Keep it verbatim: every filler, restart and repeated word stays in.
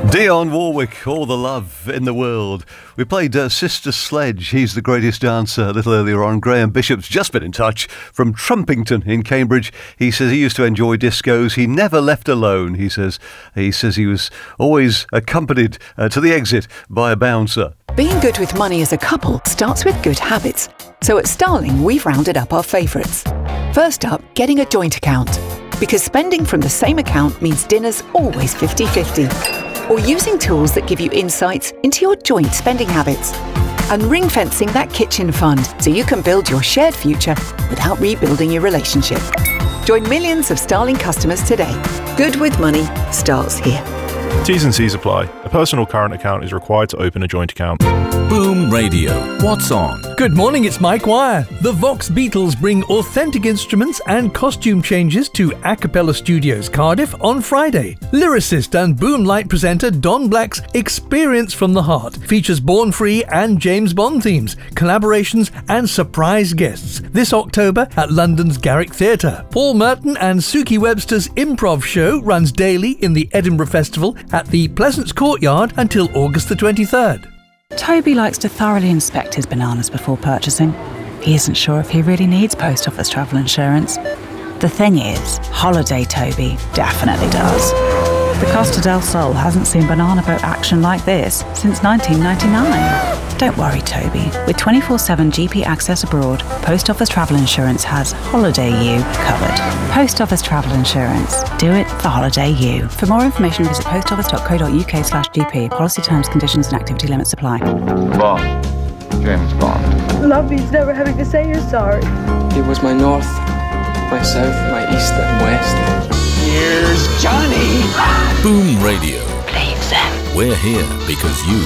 Dionne Warwick, All the Love in the World. We played uh, Sister Sledge, He's the Greatest Dancer, a little earlier on. Graham Bishop's just been in touch from Trumpington in Cambridge. He says he used to enjoy discos. He never left alone, he says. He says he was always accompanied uh, to the exit by a bouncer. Being good with money as a couple starts with good habits. So at Starling, we've rounded up our favourites. First up, getting a joint account. Because spending from the same account means dinner's always fifty-fifty. Or using tools that give you insights into your joint spending habits. And ring-fencing that kitchen fund so you can build your shared future without rebuilding your relationship. Join millions of Starling customers today. Good with money starts here. T's and C's apply. A personal current account is required to open a joint account. Boom Radio. What's on? Good morning, it's Mike Wire. The Vox Beatles bring authentic instruments and costume changes to Acapella Studios Cardiff on Friday. Lyricist and Boom Light presenter Don Black's Experience from the Heart features Born Free and James Bond themes, collaborations and surprise guests this October at London's Garrick Theatre. Paul Merton and Suki Webster's improv show runs daily in the Edinburgh Festival at the Pleasance Courtyard until August the twenty-third. Toby likes to thoroughly inspect his bananas before purchasing. He isn't sure if he really needs post office travel insurance. The thing is, Holiday Toby definitely does. The Costa del Sol hasn't seen banana boat action like this since nineteen ninety-nine. Don't worry, Toby. With twenty-four seven G P access abroad, Post Office Travel Insurance has Holiday U covered. Post Office Travel Insurance. Do it for Holiday U. For more information, visit postoffice.co.uk slash GP. Policy terms, conditions and activity limits apply. Bond. James Bond. Love means never having to say you're sorry. He was my north, my south, my east and west. Here's Johnny. Boom Radio. Playing Zen. We're here because you